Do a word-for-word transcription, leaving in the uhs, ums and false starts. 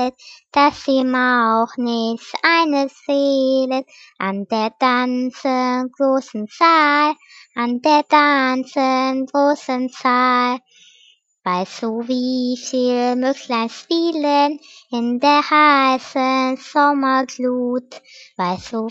fehlet, dass ihm auch nicht eines fehlet, an der ganzen großen Zahl, an der ganzen großen Zahl. Weißt du, wie viel Müchlein spielen in der heißen Sommerglut? Weißt du,